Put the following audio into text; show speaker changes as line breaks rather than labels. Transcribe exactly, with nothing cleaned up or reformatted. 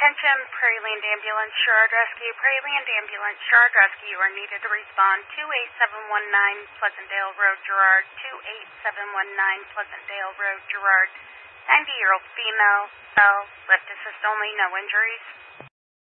Attention, Prairie Land Ambulance, Sherrard Rescue. Prairie Land Ambulance, Sherrard Rescue are needed to respond two eight seven one nine Pleasantdale Road, Girard. two eight seven one nine Pleasantdale Road, Girard. ninety-year-old female. Cell. Lift assist only, no injuries.